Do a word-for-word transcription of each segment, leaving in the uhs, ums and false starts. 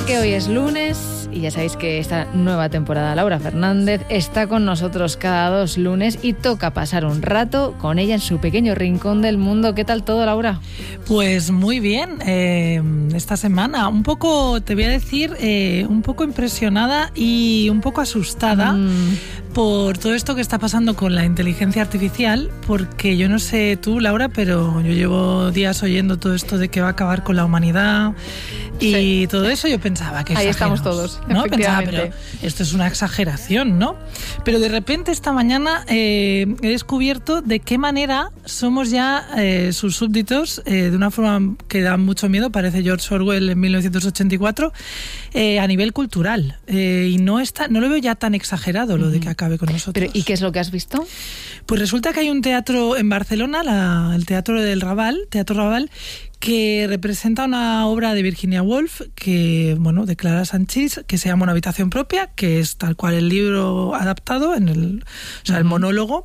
Porque hoy es lunes y ya sabéis que esta nueva temporada Laura Fernández está con nosotros cada dos lunes y toca pasar un rato con ella en su pequeño rincón del mundo. ¿Qué tal todo, Laura? Pues muy bien, eh, esta semana un poco, te voy a decir, eh, un poco impresionada y un poco asustada mm. por todo esto que está pasando con la inteligencia artificial, porque yo no sé tú, Laura, pero yo llevo días oyendo todo esto de que va a acabar con la humanidad y sí. todo eso. Yo pensaba que ahí estamos todos, ¿no? Pensaba, efectivamente. pero esto es una exageración, ¿no? Pero de repente esta mañana eh, he descubierto de qué manera somos ya eh, sus súbditos, eh, de una forma que da mucho miedo, parece George Orwell en mil novecientos ochenta y cuatro, eh, a nivel cultural. Eh, y no está, no lo veo ya tan exagerado lo uh-huh. de que acabe con nosotros. ¿Pero y qué es lo que has visto? Pues resulta que hay un teatro en Barcelona, la, el Teatro del Raval, Teatro Raval, que representa una obra de Virginia Woolf, que, bueno, de Clara Sanchis, que se llama Una habitación propia, que es tal cual el libro adaptado, en el, o sea, uh-huh. el monólogo.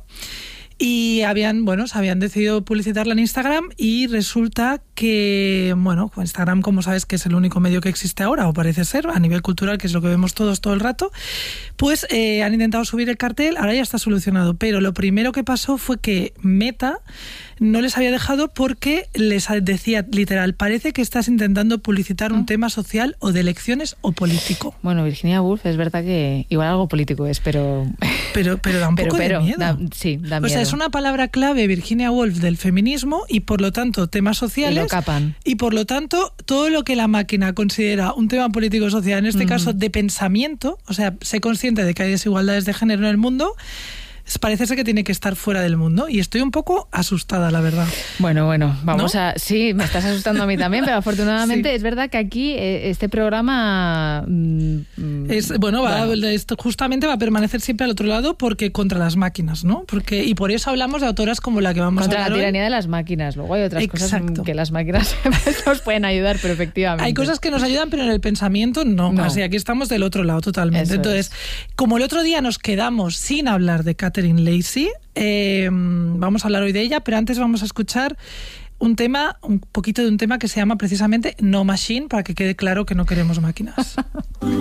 Y habían, bueno, se habían decidido publicitarla en Instagram y resulta que, bueno, Instagram, como sabes, que es el único medio que existe ahora, o parece ser, a nivel cultural, que es lo que vemos todos todo el rato, pues eh, han intentado subir el cartel, ahora ya está solucionado, pero lo primero que pasó fue que Meta no les había dejado porque les decía literal, parece que estás intentando publicitar un tema social o de elecciones o político. Bueno, Virginia Woolf es verdad que igual algo político es, pero... Pero, pero da un poco pero, pero, de miedo. Da, sí, da miedo. O sea, es una palabra clave, Virginia Woolf, del feminismo y por lo tanto temas sociales. Y lo capan. Y por lo tanto todo lo que la máquina considera un tema político-social, en este uh-huh. caso de pensamiento, o sea, sé consciente de que hay desigualdades de género en el mundo, parece ser que tiene que estar fuera del mundo y estoy un poco asustada, la verdad. Bueno, bueno, vamos ¿no? a... Sí, me estás asustando a mí también, pero afortunadamente sí. es verdad que aquí eh, este programa... Mmm, es Bueno, va, bueno. Esto justamente va a permanecer siempre al otro lado porque contra las máquinas, ¿no? Porque y por eso hablamos de autoras como la que vamos contra a hablar Contra la tiranía hoy. de las máquinas. Luego hay otras Exacto. cosas que las máquinas nos pueden ayudar, pero efectivamente. Hay cosas que nos ayudan, pero en el pensamiento no. no. Así aquí estamos del otro lado totalmente. Eso Entonces, es. Como el otro día nos quedamos sin hablar de Catherine Lacey, Eh, vamos a hablar hoy de ella, pero antes vamos a escuchar un tema, un poquito de un tema que se llama precisamente No Machine, para que quede claro que no queremos máquinas.